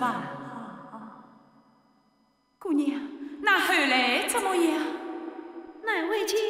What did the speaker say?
吧？姑娘，那后来怎么样？ 乃为妻